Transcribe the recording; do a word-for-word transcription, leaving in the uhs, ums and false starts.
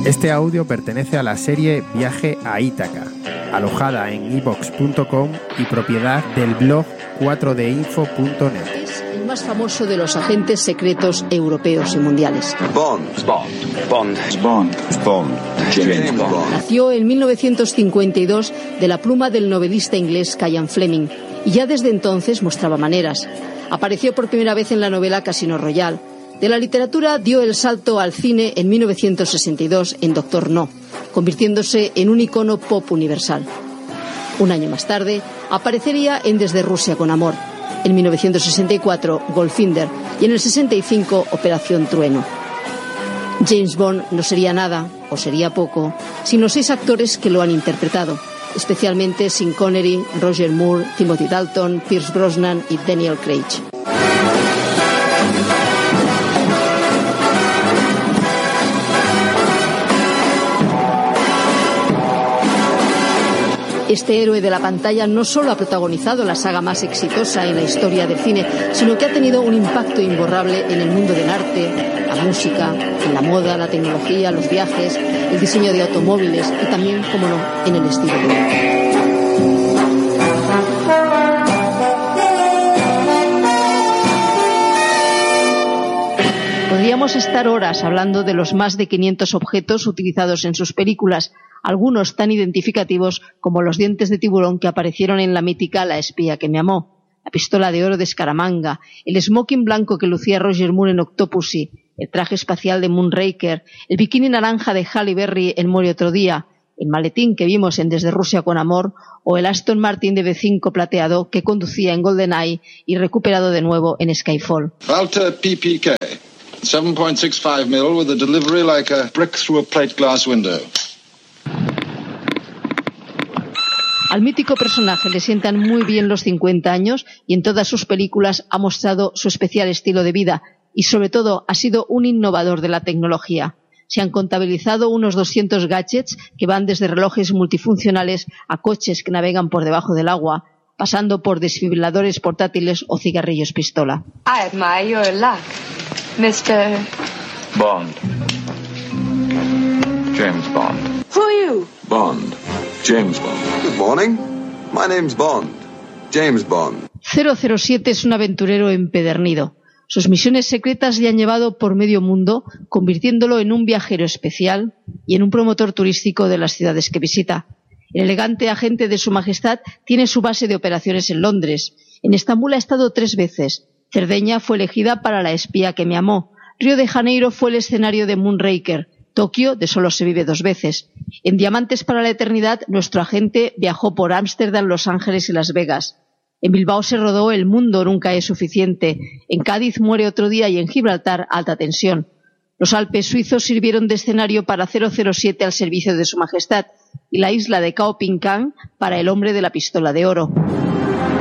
Este audio pertenece a la serie Viaje a Ítaca, alojada en iVoox punto com y propiedad del blog cuatro d info punto net. Es el más famoso de los agentes secretos europeos y mundiales. Bond. Bond. Bond. Bond. Bond. James Bond. Nació en mil novecientos cincuenta y dos de la pluma del novelista inglés Ian Fleming y ya desde entonces mostraba maneras. Apareció por primera vez en la novela Casino Royale. De la literatura dio el salto al cine en mil novecientos sesenta y dos en Doctor No, convirtiéndose en un icono pop universal. Un año más tarde aparecería en Desde Rusia con Amor, en mil novecientos sesenta y cuatro Goldfinger y en el sesenta y cinco Operación Trueno. James Bond no sería nada, o sería poco, sin los seis actores que lo han interpretado, especialmente Sean Connery, Roger Moore, Timothy Dalton, Pierce Brosnan y Daniel Craig. Este héroe de la pantalla no solo ha protagonizado la saga más exitosa en la historia del cine, sino que ha tenido un impacto imborrable en el mundo del arte, la música, en la moda, la tecnología, los viajes, el diseño de automóviles y también, como no, en el estilo de vida. Podríamos estar horas hablando de los más de quinientos objetos utilizados en sus películas, algunos tan identificativos como los dientes de tiburón que aparecieron en la mítica La espía que me amó, la pistola de oro de Scaramanga, el smoking blanco que lucía Roger Moore en Octopussy, el traje espacial de Moonraker, el bikini naranja de Halle Berry en Muere otro día, el maletín que vimos en Desde Rusia con Amor o el Aston Martin de B cinco plateado que conducía en GoldenEye y recuperado de nuevo en Skyfall. Walter P P K, seven point six five mil with a delivery like a brick through a plate glass window. Al mítico personaje le sientan muy bien los cincuenta años y en todas sus películas ha mostrado su especial estilo de vida y sobre todo ha sido un innovador de la tecnología. Se han contabilizado unos doscientos gadgets que van desde relojes multifuncionales a coches que navegan por debajo del agua, pasando por desfibriladores portátiles o cigarrillos pistola. I admire your luck, mister Bond. James Bond. Who are you? Bond. James Bond. Good morning. My name's Bond. James Bond. cero cero siete es un aventurero empedernido. Sus misiones secretas le han llevado por medio mundo, convirtiéndolo en un viajero especial y en un promotor turístico de las ciudades que visita. El elegante agente de Su Majestad tiene su base de operaciones en Londres. En Estambul ha estado tres veces. Cerdeña fue elegida para La espía que me amó. Río de Janeiro fue el escenario de Moonraker. Tokio, de Solo se vive dos veces. En Diamantes para la eternidad, nuestro agente viajó por Ámsterdam, Los Ángeles y Las Vegas. En Bilbao se rodó El mundo nunca es suficiente. En Cádiz Muere otro día y en Gibraltar Alta tensión. Los Alpes suizos sirvieron de escenario para cero cero siete al servicio de Su Majestad y la isla de Cao Ping Cang para El hombre de la pistola de oro.